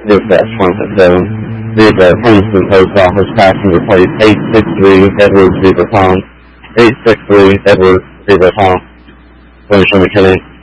Dispatch 117. Leave at Princeton Post Office, passenger plate 863 Edwards Beaver Pond. 863 Edwards Beaver Pond. Finish on McKinney.